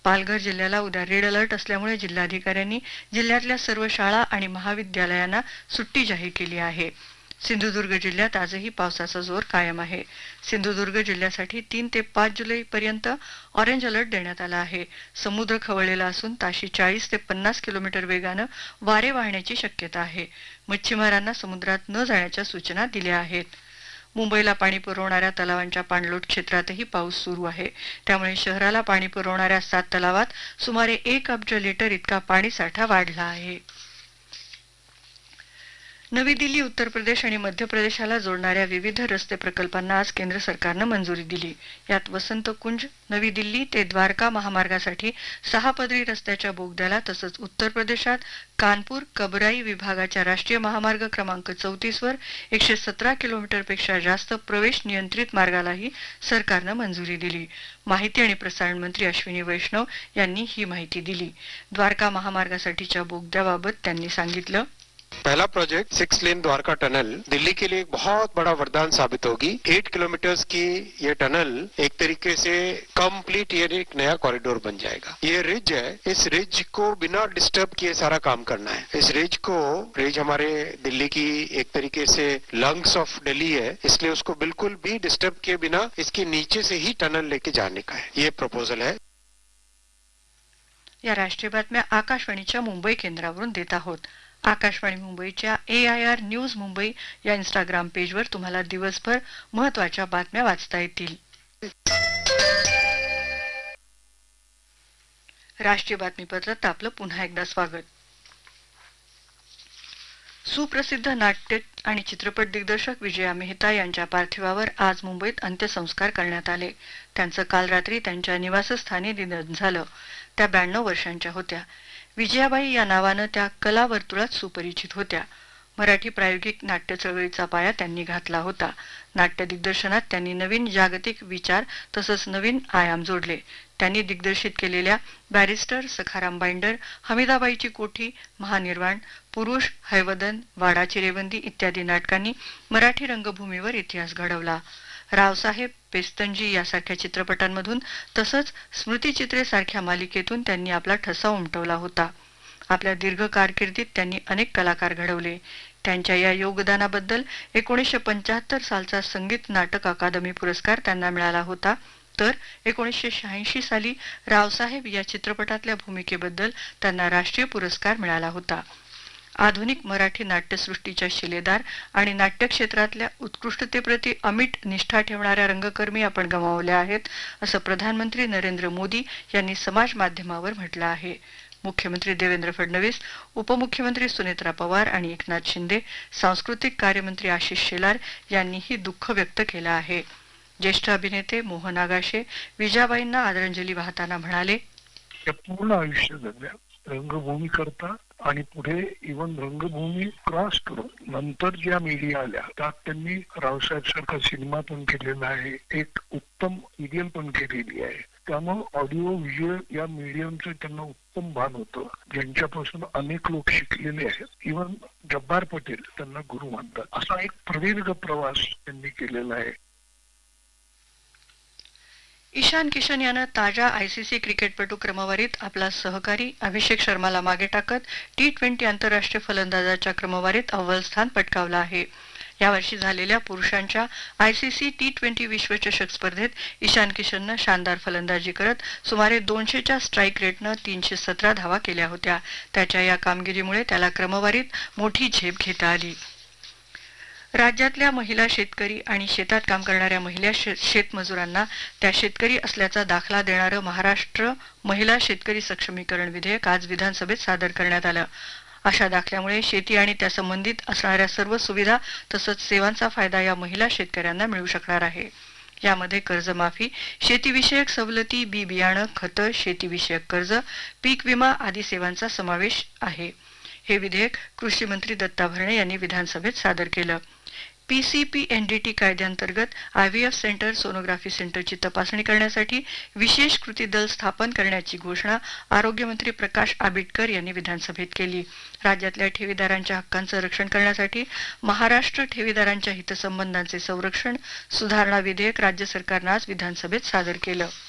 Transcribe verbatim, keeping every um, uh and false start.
पालघर जिल्ह्याला उद्या red alert असल्यामुळे जिल्हाधिकाऱ्यांनी जिल्ह्यातल्या सर्व शाळा आणि महाविद्यालयांना सुट्टी जाहीर केली आहे. सिंधुदुर्ग जिल्ह्यात आजही पावसाचा जोर कायम आहे. सिंधुदुर्ग जिल्ह्यासाठी तीन ते पाच जुलै पर्यंत ऑरेंज अलर्ट देण्यात आला आहे. समुद्र खवळलेला असून ताशी चाळीस ते पन्नास किलोमीटर वेगानं वारे वाहण्याची शक्यता आहे. मच्छीमारांना समुद्रात न जाण्याच्या सूचना दिल्या आहेत. मुंबईला पाणी पुरवणाऱ्या तलावांच्या पाणलोट क्षेत्रातही पाऊस सुरू आहे. त्यामुळे शहराला पाणी पुरवणाऱ्या सात तलावात सुमारे एक अब्ज लिटर इतका पाणीसाठा वाढला आहे. नवी दिल्ली, उत्तर प्रदेश आणि मध्य प्रदेशाला जोडणाऱ्या विविध रस्ते प्रकल्पांना आज केंद्र सरकारनं मंजुरी दिली. यात वसंत कुंज नवी दिल्ली ते द्वारका महामार्गासाठी सहा पदरी रस्त्याच्या बोगद्याला तसंच उत्तर प्रदेशात कानपूर कबराई विभागाच्या राष्ट्रीय महामार्ग क्रमांक चौतीस वर एकशे सतरा किलोमीटरपेक्षा जास्त प्रवेश नियंत्रित मार्गालाही सरकारनं मंजुरी दिली. माहिती आणि प्रसारण मंत्री अश्विनी वैष्णव यांनी ही माहिती दिली. द्वारका महामार्गासाठीच्या बोगद्याबाबत त्यांनी सांगितलं, पहला project six lane Dwarka tunnel Delhi के लिए एक बहुत बड़ा वरदान साबित होगी. एट किलोमीटर की ये टनल एक तरीके से कंप्लीट ये एक नया कॉरिडोर बन जाएगा. ये रिज है, इस रिज को बिना डिस्टर्ब किए सारा काम करना है. इस रिज को रिज हमारे दिल्ली की एक तरीके से लंग्स ऑफ दिल्ली है, इसलिए उसको बिल्कुल भी डिस्टर्ब किए बिना इसके नीचे से ही टनल लेके जाने का है. ये प्रपोजल है. या राष्ट्रीय बातम्या आकाशवाणीच्या मुंबई केंद्रावरून देत आहोत. आकाशवाणी मुंबईच्या ए आय आर न्यूज मुंबई या इंस्टाग्राम पेजवर तुम्हाला दिवसभर महत्त्वाच्या बातम्या वाचता येतील. राष्ट्रीय बातमीपत्रात आपलं पुन्हा एकदा स्वागत. सुप्रसिद्ध नाट्य आणि चित्रपट दिग्दर्शक विजया मेहता यांच्या पार्थिवावर आज मुंबईत अंत्यसंस्कार करण्यात आले. त्यांचं काल रात्री त्यांच्या निवासस्थानी निधन झालं. त्या ब्याण्णव वर्षांच्या होत्या. विजयाबाई या नावानं त्या कला वर्तुळात सुपरिचित होत्या. मराठी प्रायोगिक नाट्य चळवळीचा पाया त्यांनी घातला होता. नाट्य दिग्दर्शनात त्यांनी नवीन जागतिक विचार तसंच नवीन आयाम जोडले. त्यांनी दिग्दर्शित केलेल्या बॅरिस्टर, सखाराम बाइंडर, हमीदाबाईची कोठी, महानिर्वाण, पुरुष, हैवदन, वाडाची रेवंदी इत्यादी नाटकांनी मराठी रंगभूमीवर इतिहास घडवला. रावसाहेब, पेस्तंजी यासारख्या चित्रपटांमधून तसंच स्मृतिचित्रे सारख्या मालिकेतून त्यांनी आपला ठसा उमटवला होता. आपल्या दीर्घ कारकिर्दीत त्यांनी अनेक कलाकार घडवले. त्यांच्या या योगदानाबद्दल एकोणीसशे पंच्याहत्तर सालचा संगीत नाटक अकादमी पुरस्कार त्यांना मिळाला होता. तर एकोणीसशे शहाऐंशी साली रावसाहेब या चित्रपटातल्या भूमिकेबद्दल त्यांना राष्ट्रीय पुरस्कार मिळाला होता. आधुनिक मराठी नाट्यसृष्टीच्या शिलेदार आणि नाट्यक्षेत्रातल्या उत्कृष्टतेप्रती अमिट निष्ठा ठेवणाऱ्या रंगकर्मी आपण गमावल्या आहेत, असं प्रधानमंत्री नरेंद्र मोदी यांनी समाज माध्यमावर म्हटलं आहे. मुख्यमंत्री देवेंद्र फडणवीस, उपमुख्यमंत्री सुनेत्रा पवार आणि एकनाथ शिंदे, सांस्कृतिक कार्यमंत्री आशिष शेलार यांनीही दुःख व्यक्त केलं आहे. ज्येष्ठ अभिनेते मोहन आगाशे विजयाबाईंना आदरांजली वाहताना म्हणाले, पूर्ण आयुष्य जगल्या रंगभूमी करता आणि पुढे इव्हन रंगभूमी क्रॉस करून नंतर ज्या मीडिया आल्या त्यात त्यांनी रावसाहेब सारखा सिनेमा पण केलेला आहे, एक उत्तम सिरियल पण केलेली आहे. त्यामुळे ऑडिओ व्हिज्युअल या मीडियमचं त्यांना उत्तम भान होतं, ज्यांच्यापासून अनेक लोक शिकलेले आहेत. इव्हन जब्बार पटेल त्यांना गुरु मानतात. असा एक प्रदीर्घ प्रवास त्यांनी केलेला आहे. ईशान किशन यानं ताज्या आयसीसी क्रिकेटपटू क्रमवारीत आपला सहकारी अभिषेक शर्माला मागे टाकत टी ट्वेंटी आंतरराष्ट्रीय फलंदाजाच्या क्रमवारीत अव्वल स्थान पटकावलं आहे. यावर्षी झालेल्या पुरुषांच्या आयसीसी टी ट्वेंटी विश्वचषक स्पर्धेत ईशान किशननं शानदार फलंदाजी करत सुमारे दोनशेच्या स्ट्राईक रेटनं तीनशे सतरा धावा केल्या होत्या. त्याच्या या कामगिरीमुळे त्याला क्रमवारीत मोठी झेप घेता आली. राज्यातल्या महिला शेतकरी आणि शेतात काम करणाऱ्या महिला शेतमजुरांना त्या शेतकरी असल्याचा दाखला देणारं महाराष्ट्र महिला शेतकरी सक्षमीकरण विधेयक आज विधानसभेत सादर करण्यात आलं. अशा दाखल्यामुळे शेती आणि त्या संबंधित असणाऱ्या सर्व सुविधा तसंच सेवांचा फायदा या महिला शेतकऱ्यांना मिळू शकणार आहे. यामध्ये कर्जमाफी, शेतीविषयक सवलती, बी बियाणं, खतं, शेतीविषयक कर्ज, पीक विमा आदी सेवांचा समावेश आहे. हे विधेयक कृषी मंत्री दत्ता भरणे यांनी विधानसभेत सादर केलं. पीसीपी एनडीटी कायद्याअंतर्गत आयव्हीएफ सेंटर, सोनोग्राफी सेंटरची तपासणी करण्यासाठी विशेष कृती दल स्थापन करण्याची घोषणा आरोग्यमंत्री प्रकाश आंबेडकर यांनी विधानसभेत केली. राज्यातल्या ठेवीदारांच्या हक्कांचं रक्षण करण्यासाठी महाराष्ट्र ठेवीदारांच्या हितसंबंधांचे संरक्षण सुधारणा विधेयक राज्य सरकारनं आज विधानसभेत सादर केलं.